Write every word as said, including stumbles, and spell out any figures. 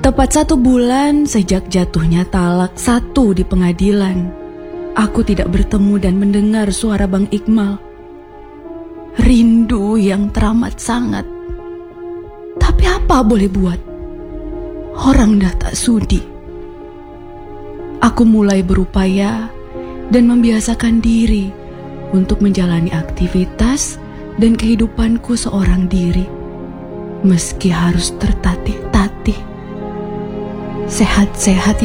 Tepat satu bulan sejak jatuhnya talak satu di pengadilan, aku tidak bertemu dan mendengar suara Bang Iqmal. Rindu yang teramat sangat. Tapi apa boleh buat? Orang dah tak sudi. Aku mulai berupaya dan membiasakan diri untuk menjalani aktivitas dan kehidupanku seorang diri, meski harus tertatih-tatih. Sehat-sehat